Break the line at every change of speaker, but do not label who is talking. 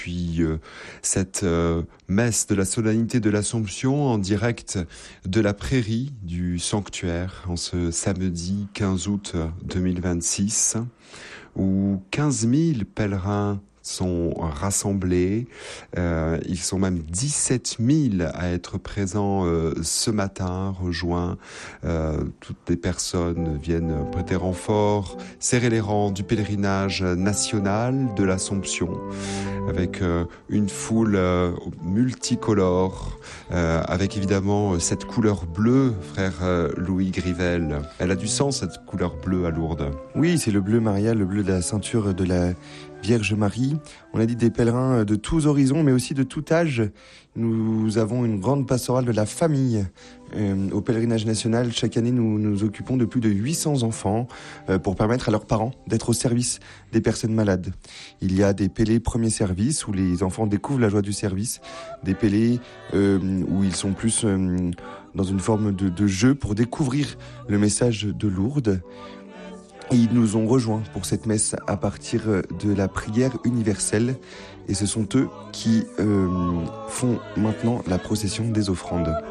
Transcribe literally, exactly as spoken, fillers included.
puis euh, cette euh, messe de la solennité de l'Assomption en direct de la prairie du sanctuaire en ce samedi quinze août deux mille vingt-six, où quinze mille pèlerins sont rassemblés. Euh, ils sont même dix-sept mille à être présents euh, ce matin, rejoints. Euh, toutes les personnes viennent prêter renfort, serrer les rangs du pèlerinage national de l'Assomption, avec euh, une foule euh, multicolore, euh, avec évidemment cette couleur bleue, frère euh, Louis Grivel. Elle a du sens, cette couleur bleue à Lourdes.
Oui, c'est le bleu Maria, le bleu de la ceinture de la Vierge Marie. On a dit des pèlerins de tous horizons, mais aussi de tout âge. Nous avons une grande pastorale de la famille euh, au pèlerinage national. Chaque année, nous nous occupons de plus de huit cents enfants euh, pour permettre à leurs parents d'être au service des personnes malades. Il y a des pélés premier service où les enfants découvrent la joie du service, des pélés euh, où ils sont plus euh, dans une forme de, de jeu pour découvrir le message de Lourdes. Et ils nous ont rejoints pour cette messe à partir de la prière universelle. Et ce sont eux qui euh, font maintenant la procession des offrandes.